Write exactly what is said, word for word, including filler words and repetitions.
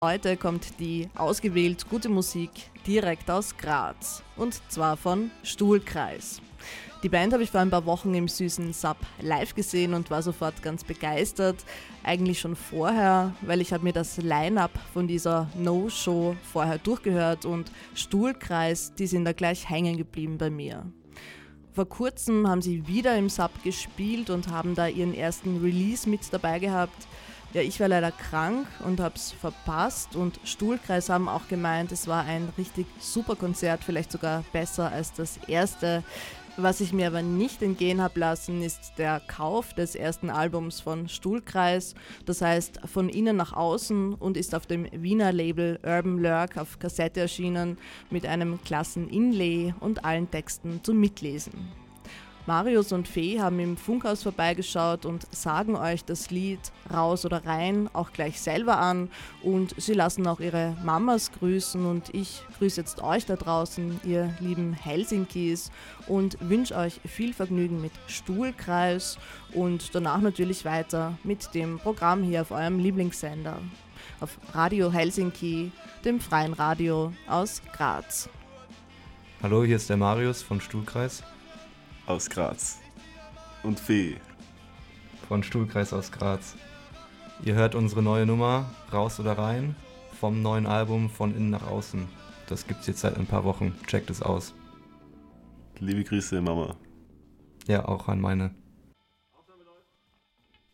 Heute kommt die ausgewählt gute Musik direkt aus Graz und zwar von Stuhlkreis. Die Band habe ich vor ein paar Wochen im süßen Sub live gesehen und war sofort ganz begeistert. Eigentlich schon vorher, weil ich habe mir das Line-Up von dieser No-Show vorher durchgehört und Stuhlkreis, die sind da gleich hängen geblieben bei mir. Vor kurzem haben sie wieder im Sub gespielt und haben da ihren ersten Release mit dabei gehabt. Ja, ich war leider krank und hab's verpasst und Stuhlkreis haben auch gemeint, es war ein richtig super Konzert, vielleicht sogar besser als das erste. Was ich mir aber nicht entgehen habe lassen, ist der Kauf des ersten Albums von Stuhlkreis. Das heißt von innen nach außen und ist auf dem Wiener Label Urban Lurk auf Kassette erschienen mit einem klassen Inlay und allen Texten zum Mitlesen. Marius und Fee haben im Funkhaus vorbeigeschaut und sagen euch das Lied Raus oder Rein auch gleich selber an und sie lassen auch ihre Mamas grüßen und ich grüße jetzt euch da draußen, ihr lieben Helsinkis und wünsche euch viel Vergnügen mit Stuhlkreis und danach natürlich weiter mit dem Programm hier auf eurem Lieblingssender, auf Radio Helsinki, dem freien Radio aus Graz. Hallo, hier ist der Marius von Stuhlkreis. Aus Graz. Und Fee. Von Stuhlkreis aus Graz. Ihr hört unsere neue Nummer, Raus oder Rein, vom neuen Album Von innen nach außen. Das gibt's jetzt seit ein paar Wochen. Checkt es aus. Liebe Grüße, Mama. Ja, auch an meine.